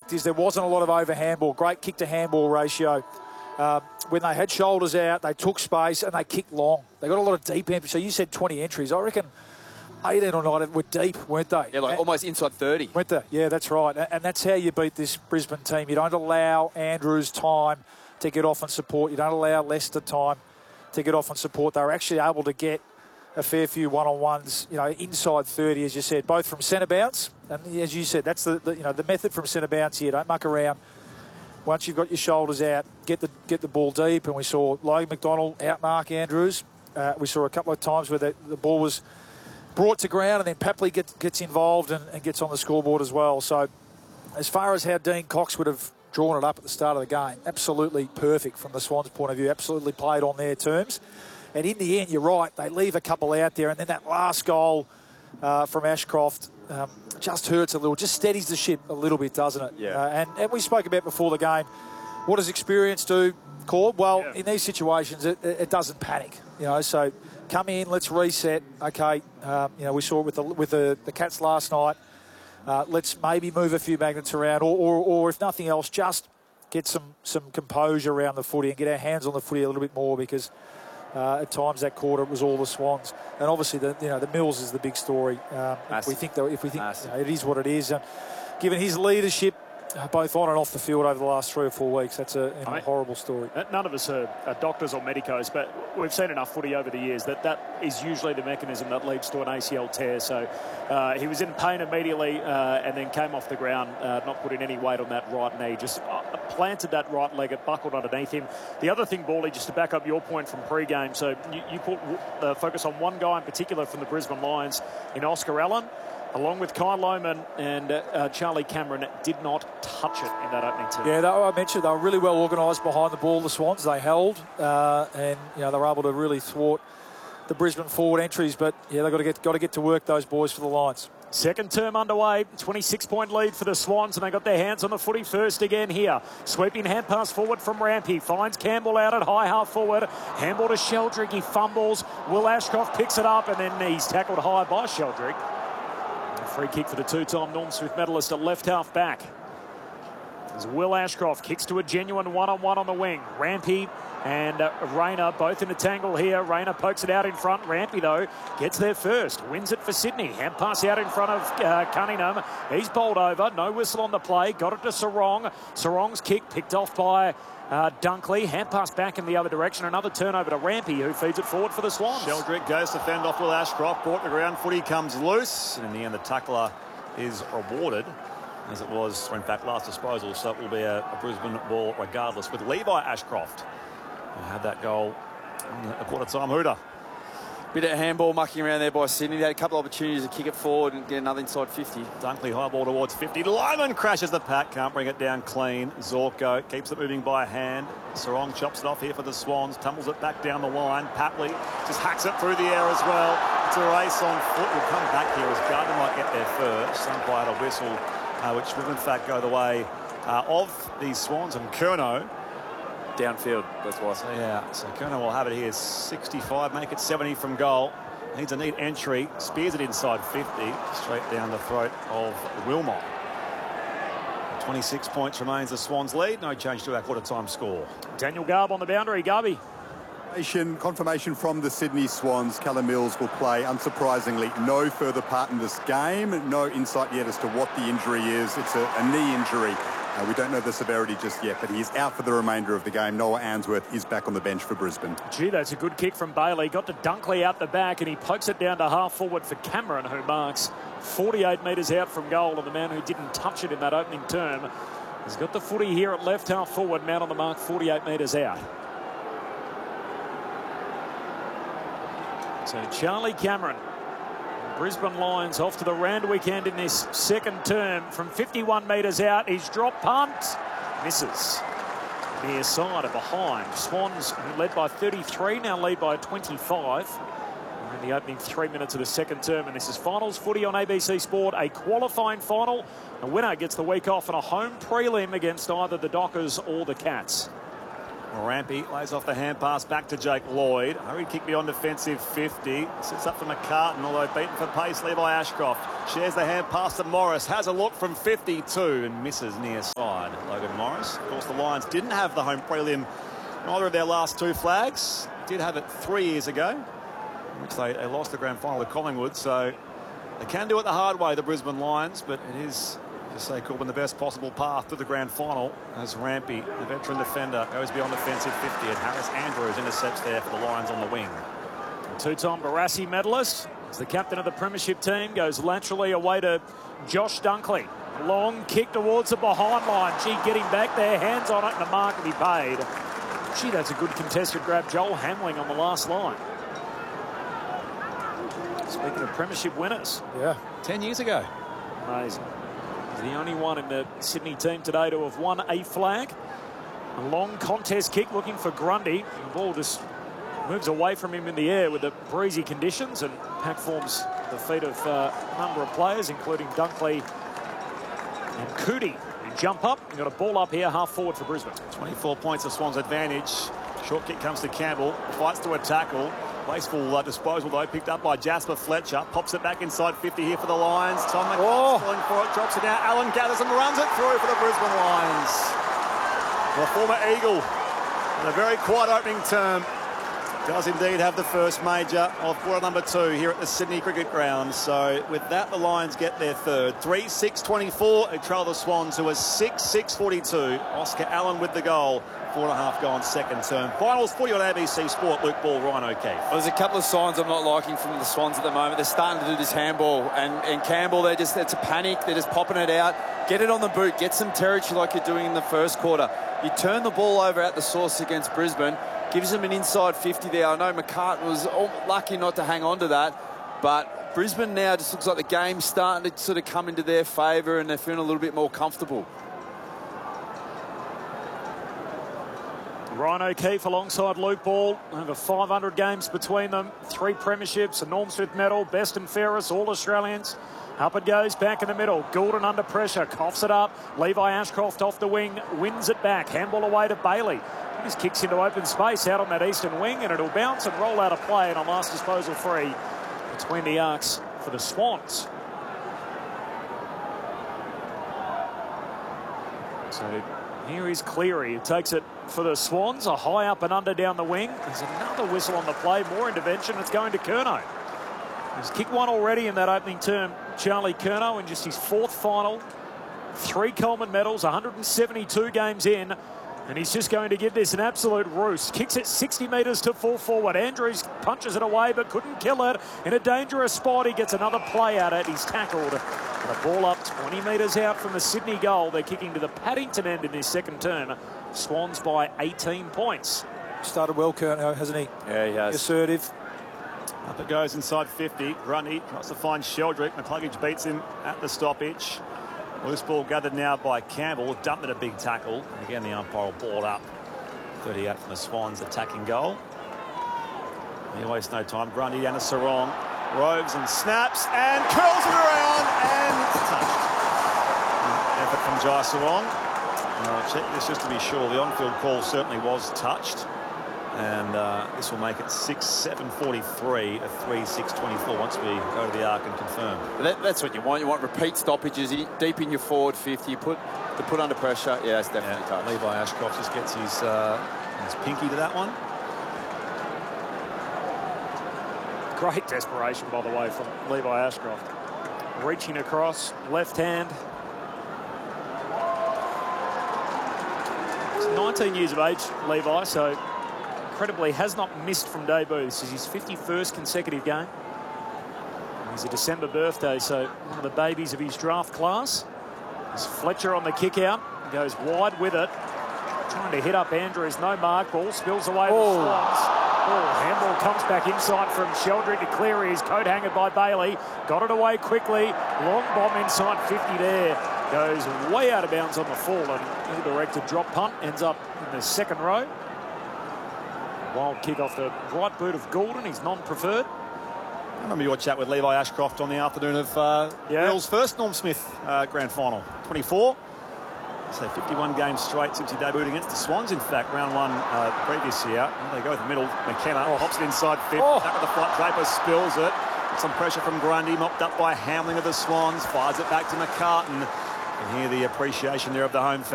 fact is there wasn't a lot of over-handball. Great kick-to-handball ratio. When they had shoulders out, they took space and they kicked long. They got a lot of deep entries. So you said 20 entries. I reckon 18 or 19 were deep, weren't they? Yeah, like almost inside 30. Weren't they? Yeah, that's right. And that's how you beat this Brisbane team. You don't allow Andrews time to get off and support. You don't allow Leicester time to get off and support. They were actually able to get a fair few one-on-ones, inside 30, as you said, both from centre bounce. And as you said, that's the method from centre bounce here. Don't muck around. Once you've got your shoulders out, get the ball deep. And we saw Logan McDonald outmark Andrews. We saw a couple of times where the ball was brought to ground and then Papley gets involved and gets on the scoreboard as well. So as far as how Dean Cox would have drawn it up at the start of the game, absolutely perfect from the Swans' point of view, absolutely played on their terms. And in the end, you're right, they leave a couple out there, and then that last goal from Ashcroft just hurts a little, just steadies the ship a little bit, doesn't it? Yeah. And we spoke about before the game, what does experience do, Corb? Well, in these situations, it doesn't panic, so come in, let's reset. Okay, we saw it with the Cats last night. Let's maybe move a few magnets around, or if nothing else, just get some composure around the footy and get our hands on the footy a little bit more, because at times that quarter it was all the Swans, and obviously the Mills is the big story. If we think it is what it is, given his leadership both on and off the field over the last 3 or 4 weeks, that's a horrible story. None of us are doctors or medicos, but we've seen enough footy over the years that is usually the mechanism that leads to an ACL tear. So he was in pain immediately and then came off the ground, not putting any weight on that right knee, just planted that right leg, it buckled underneath him. The other thing, Bally, just to back up your point from pre-game, so you put focus on one guy in particular from the Brisbane Lions in Oscar Allen, along with Kyle Lohmann and Charlie Cameron, did not touch it in that opening tee. Yeah, I mentioned they were really well organised behind the ball, the Swans. They held and they were able to really thwart the Brisbane forward entries. But, yeah, they've got to get to work, those boys, for the Lions. Second term underway, 26-point lead for the Swans, and they got their hands on the footy first again here. Sweeping hand pass forward from Rampy, finds Campbell out at high half forward. Handball to Sheldrick, he fumbles. Will Ashcroft picks it up, and then he's tackled high by Sheldrick. Free kick for the two-time Norm Smith medalist at left half back. As Will Ashcroft kicks to a genuine one-on-one on the wing. Rampy and Rayner both in a tangle here. Rayner pokes it out in front. Rampy, though, gets there first. Wins it for Sydney. Hand pass out in front of Cunningham. He's bowled over. No whistle on the play. Got it to Sarong. Sarong's kick picked off by Dunkley. Hand pass back in the other direction. Another turnover to Rampy, who feeds it forward for the Swans. Sheldrick goes to fend off Will Ashcroft. Brought to ground. Footy comes loose. And in the end, the tackler is rewarded, as it was, in fact, last disposal. So it will be a Brisbane ball regardless, with Levi Ashcroft, who had that goal in a quarter-time hooter. Bit of handball mucking around there by Sydney. They had a couple of opportunities to kick it forward and get another inside 50. Dunkley high ball towards 50. Lyman crashes the pack. Can't bring it down clean. Zorko keeps it moving by hand. Sarong chops it off here for the Swans. Tumbles it back down the line. Papley just hacks it through the air as well. It's a race on foot. We'll come back here as Gardner might get there first. Umpire had a whistle, which will in fact go the way of these Swans, and Curnow downfield, that's why. So Curnow will have it here. 65, make it 70 from goal. Needs a neat entry. Spears it inside 50, straight down the throat of Wilmot. 26 points remains the Swans' lead. No change to our quarter-time score. Daniel Garb on the boundary. Garby. Confirmation from the Sydney Swans. Callum Mills will play, unsurprisingly, no further part in this game. No insight yet as to what the injury is. It's a knee injury. We don't know the severity just yet, but he's out for the remainder of the game. Noah Answorth is back on the bench for Brisbane. Gee, that's a good kick from Bailey. Got to Dunkley out the back, and he pokes it down to half forward for Cameron, who marks 48 metres out from goal. And the man who didn't touch it in that opening term has got the footy here at left half forward. Man on the mark, 48 metres out. So Charlie Cameron, Brisbane Lions off to the Randwick end in this second term from 51 metres out. He's drop punt, misses. Near side or behind. Swans, who led by 33, now lead by 25. We're in the opening 3 minutes of the second term, and this is finals footy on ABC Sport, a qualifying final. The winner gets the week off on a home prelim against either the Dockers or the Cats. Rampy lays off the hand pass back to Jake Lloyd. Hurried kick beyond defensive 50. Sits up for McCartan, although beaten for pace. Levi Ashcroft shares the hand pass to Morris. Has a look from 52 and misses near side. Logan Morris. Of course, the Lions didn't have the home prelim in either of their last 2 flags. Did have it 3 years ago, in which they lost the grand final to Collingwood. So they can do it the hard way, the Brisbane Lions, but it is, to say, Corbin, the best possible path to the grand final as Rampy, the veteran defender, goes beyond defensive 50 and Harris Andrews intercepts there for the Lions on the wing. Two-time Barassi medalist, as the captain of the premiership team, goes laterally away to Josh Dunkley. Long kick towards the behind line. Gee, getting back there, hands on it, and the mark to be paid. Gee, that's a good contested grab. Joel Hamling on the last line. Speaking of premiership winners. Yeah. 10 years ago. Amazing. He's the only one in the Sydney team today to have won a flag. A long contest kick looking for Grundy. The ball just moves away from him in the air with the breezy conditions, and pack forms the feet of a number of players, including Dunkley and Cootie. Jump up. You've got a ball up here, half forward for Brisbane. 24 points of Swans advantage. Short kick comes to Campbell. Fights to a tackle. Wasteful disposal, though, picked up by Jasper Fletcher. Pops it back inside 50 here for the Lions. Tom McCart's falling for it. Drops it now. Allen gathers and runs it through for the Brisbane Lions. The former Eagle, in a very quiet opening term, does indeed have the first major of quarter number 2 here at the Sydney Cricket Ground. So with that, the Lions get their third. 3-6-24. They trail the Swans, who are 6-6-42. Oscar Allen with the goal. 4.5 gone second term. Finals 40 on ABC Sport. Luke Ball, Ryan O'Keefe. Well, there's a couple of signs I'm not liking from the Swans at the moment. They're starting to do this handball, and Campbell, it's a panic. They're just popping it out. Get it on the boot. Get some territory like you're doing in the first quarter. You turn the ball over at the source against Brisbane. Gives them an inside 50 there. I know McCartan was lucky not to hang on to that, but Brisbane now just looks like the game's starting to sort of come into their favour, and they're feeling a little bit more comfortable. Ryan O'Keefe alongside Luke Ball. Over 500 games between them. 3 premierships, a Norm Smith medal, best and fairest, all Australians. Up it goes, back in the middle. Goulden under pressure, coughs it up. Levi Ashcroft off the wing, wins it back. Handball away to Bailey. He just kicks into open space out on that eastern wing, and it'll bounce and roll out of play, and a last disposal free between the arcs for the Swans. So here is Cleary, who takes it for the Swans. A high up and under down the wing. There's another whistle on the play. More intervention. It's going to Curnow. He's kicked one already in that opening term. Charlie Curnow in just his 4th final. 3 Coleman medals, 172 games in. And he's just going to give this an absolute roost. Kicks it 60 metres to full forward. Andrews punches it away but couldn't kill it. In a dangerous spot, he gets another play at it. He's tackled. The ball up 20 metres out from the Sydney goal. They're kicking to the Paddington end in this second term. Swans by 18 points. Started well, Curnow, hasn't he? Yeah, he has. Assertive. Up it goes inside 50. Grundy tries to find Sheldrick. McCluggage beats him at the stoppage. Loose ball gathered now by Campbell. Dumped at a big tackle. And again, the umpire will ball up. 38 from the Swans attacking goal. He wastes no time. Grundy down to Sarong. Roves and snaps and curls it around, and it's touched. Effort from Jai Sarong. And I'll check this just to be sure. The on-field call certainly was touched. And this will make it 6-7-43, a 3-6-24 once we go to the arc and confirm. That's what you want. You want repeat stoppages deep in your forward 50. You put under pressure. Yeah, it's definitely touched. Levi Ashcroft just gets his pinky to that one. Great desperation, by the way, from Levi Ashcroft. Reaching across, left hand. He's 19 years of age, Levi, so incredibly has not missed from debut. This is his 51st consecutive game. He's a December birthday, so one of the babies of his draft class. There's Fletcher on the kick out. Goes wide with it. Trying to hit up Andrews. No mark. Ball spills away. The Swans. Handball comes back inside from Sheldrick to Cleary. His coat hangered by Bailey. Got it away quickly. Long bomb inside 50 there. Goes way out of bounds on the full, and ill-directed drop punt ends up in the second row. Wild kick off the right boot of Goulden. He's non-preferred. I remember your chat with Levi Ashcroft on the afternoon of Will's first Norm Smith grand final. 24. So 51 games straight since he debuted against the Swans, in fact, round one previous year. And they go with the middle. McKenna hops it inside fifth. Back of the flight. Draper spills it. Some pressure from Grundy, mopped up by Hamling of the Swans. Fires it back to McCartan. And hear the appreciation there of the home fans.